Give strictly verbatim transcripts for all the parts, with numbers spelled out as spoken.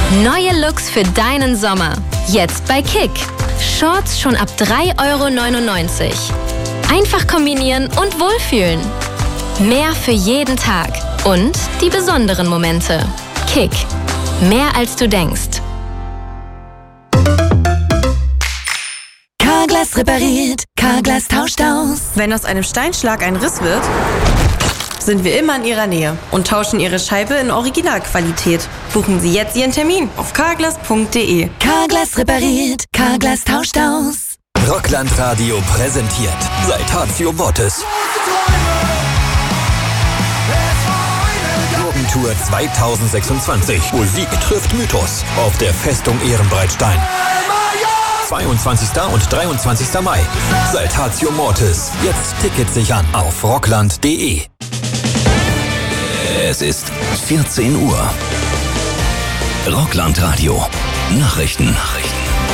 Neue Looks für deinen Sommer. Jetzt bei Kick. Shorts schon ab drei Euro neunundneunzig. Einfach kombinieren und wohlfühlen. Mehr für jeden Tag. Und die besonderen Momente. Kick. Mehr als du denkst. Carglass repariert. Carglass tauscht aus. Wenn aus einem Steinschlag ein Riss wird, sind wir immer in Ihrer Nähe und tauschen Ihre Scheibe in Originalqualität. Buchen Sie jetzt Ihren Termin auf carglass punkt de. Carglass repariert. Carglass tauscht aus. Rockland Radio präsentiert Saltatio Mortis. Tour zweitausendsechsundzwanzig. Musik trifft Mythos auf der Festung Ehrenbreitstein. zweiundzwanzigsten und dreiundzwanzigsten Mai. Saltatio Mortis. Jetzt Tickets sichern auf rockland punkt de. Es ist vierzehn Uhr. Rockland Radio. Nachrichten. Nachrichten.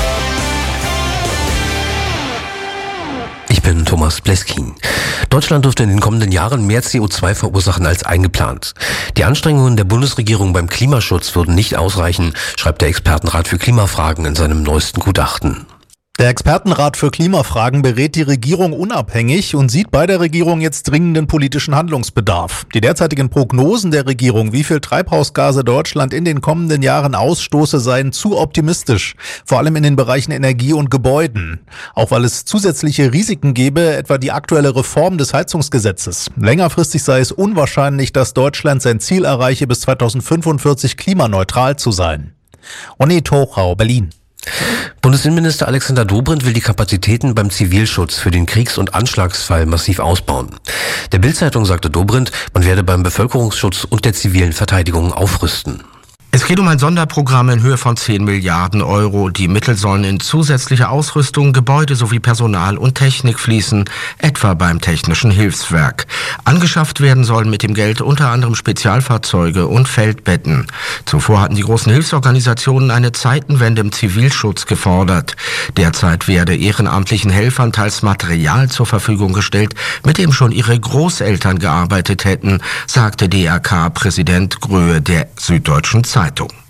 Ich bin Thomas Bleskin. Deutschland dürfte in den kommenden Jahren mehr C O zwei verursachen als eingeplant. Die Anstrengungen der Bundesregierung beim Klimaschutz würden nicht ausreichen, schreibt der Expertenrat für Klimafragen in seinem neuesten Gutachten. Der Expertenrat für Klimafragen berät die Regierung unabhängig und sieht bei der Regierung jetzt dringenden politischen Handlungsbedarf. Die derzeitigen Prognosen der Regierung, wie viel Treibhausgase Deutschland in den kommenden Jahren ausstoße, seien zu optimistisch, vor allem in den Bereichen Energie und Gebäuden. Auch weil es zusätzliche Risiken gäbe, etwa die aktuelle Reform des Heizungsgesetzes. Längerfristig sei es unwahrscheinlich, dass Deutschland sein Ziel erreiche, bis zweitausendfünfundvierzig klimaneutral zu sein. Onni Tochau, Berlin. Bundesinnenminister Alexander Dobrindt will die Kapazitäten beim Zivilschutz für den Kriegs- und Anschlagsfall massiv ausbauen. Der Bild-Zeitung sagte Dobrindt, man werde beim Bevölkerungsschutz und der zivilen Verteidigung aufrüsten. Es geht um ein Sonderprogramm in Höhe von zehn Milliarden Euro. Die Mittel sollen in zusätzliche Ausrüstung, Gebäude sowie Personal und Technik fließen, etwa beim Technischen Hilfswerk. Angeschafft werden sollen mit dem Geld unter anderem Spezialfahrzeuge und Feldbetten. Zuvor hatten die großen Hilfsorganisationen eine Zeitenwende im Zivilschutz gefordert. Derzeit werde ehrenamtlichen Helfern teils Material zur Verfügung gestellt, mit dem schon ihre Großeltern gearbeitet hätten, sagte D R K-Präsident Gröhe der Süddeutschen Zeitung.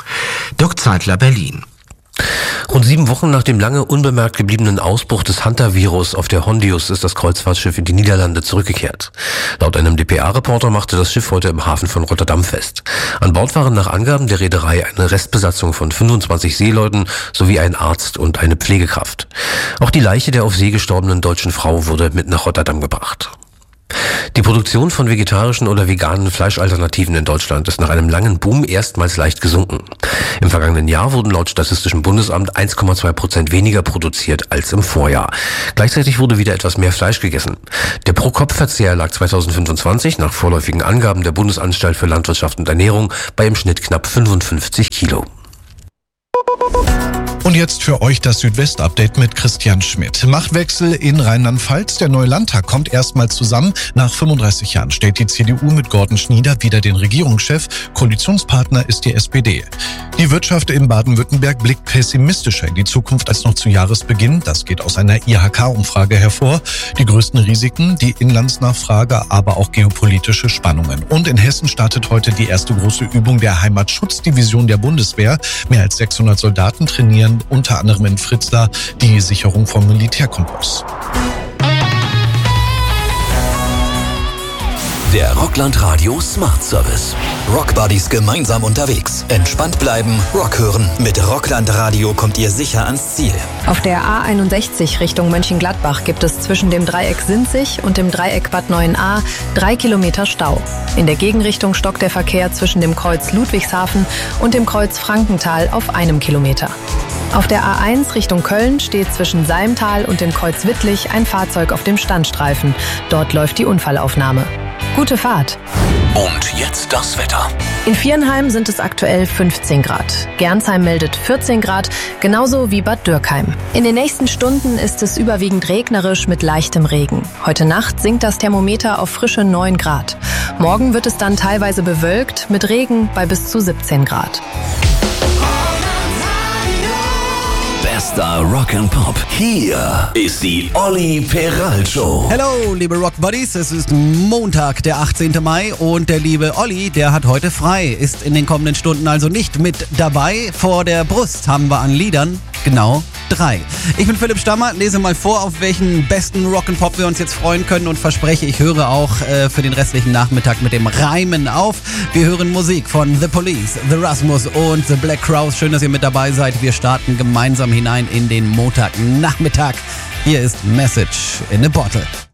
Dirk Zeitler, Berlin. Rund sieben Wochen nach dem lange unbemerkt gebliebenen Ausbruch des Hunter-Virus auf der Hondius ist das Kreuzfahrtschiff in die Niederlande zurückgekehrt. Laut einem D P A-Reporter machte das Schiff heute im Hafen von Rotterdam fest. An Bord waren nach Angaben der Reederei eine Restbesatzung von fünfundzwanzig Seeleuten sowie ein Arzt und eine Pflegekraft. Auch die Leiche der auf See gestorbenen deutschen Frau wurde mit nach Rotterdam gebracht. Die Produktion von vegetarischen oder veganen Fleischalternativen in Deutschland ist nach einem langen Boom erstmals leicht gesunken. Im vergangenen Jahr wurden laut Statistischem Bundesamt eins Komma zwei Prozent weniger produziert als im Vorjahr. Gleichzeitig wurde wieder etwas mehr Fleisch gegessen. Der Pro-Kopf-Verzehr lag zweitausendfünfundzwanzig nach vorläufigen Angaben der Bundesanstalt für Landwirtschaft und Ernährung bei im Schnitt knapp fünfundfünfzig Kilo. Und jetzt für euch das Südwest-Update mit Christian Schmidt. Machtwechsel in Rheinland-Pfalz. Der neue Landtag kommt erstmal zusammen. Nach fünfunddreißig Jahren stellt die C D U mit Gordon Schnieder wieder den Regierungschef. Koalitionspartner ist die S P D. Die Wirtschaft in Baden-Württemberg blickt pessimistischer in die Zukunft als noch zu Jahresbeginn. Das geht aus einer I H K-Umfrage hervor. Die größten Risiken, die Inlandsnachfrage, aber auch geopolitische Spannungen. Und in Hessen startet heute die erste große Übung der Heimatschutzdivision der Bundeswehr. Mehr als sechshundert Soldaten trainieren unter anderem in Fritzlar die Sicherung vom Militärkonvois. Der Rockland Radio Smart Service. Rockbuddies gemeinsam unterwegs. Entspannt bleiben, Rock hören. Mit Rockland Radio kommt ihr sicher ans Ziel. Auf der A einundsechzig Richtung Mönchengladbach gibt es zwischen dem Dreieck Sinzig und dem Dreieck Bad Neuenahr drei Kilometer Stau. In der Gegenrichtung stockt der Verkehr zwischen dem Kreuz Ludwigshafen und dem Kreuz Frankenthal auf einem Kilometer. Auf der A eins Richtung Köln steht zwischen Salmtal und dem Kreuz Wittlich ein Fahrzeug auf dem Standstreifen. Dort läuft die Unfallaufnahme. Gute Fahrt. Und jetzt das Wetter. In Viernheim sind es aktuell fünfzehn Grad. Gernsheim meldet vierzehn Grad, genauso wie Bad Dürkheim. In den nächsten Stunden ist es überwiegend regnerisch mit leichtem Regen. Heute Nacht sinkt das Thermometer auf frische neun Grad. Morgen wird es dann teilweise bewölkt mit Regen bei bis zu siebzehn Grad. Bester Rock and Pop. Hier ist die Olli Peral Show. Hello, liebe Rock Buddies. Es ist Montag, der achtzehnten Mai und der liebe Olli, der hat heute frei. Ist in den kommenden Stunden also nicht mit dabei. Vor der Brust haben wir an Liedern genau drei. Ich bin Philipp Stammer, lese mal vor, auf welchen besten Rock'n'Pop wir uns jetzt freuen können und verspreche, ich höre auch äh, für den restlichen Nachmittag mit dem Reimen auf. Wir hören Musik von The Police, The Rasmus und The Black Crowes. Schön, dass ihr mit dabei seid. Wir starten gemeinsam hinein in den Montagnachmittag. Hier ist Message in a Bottle.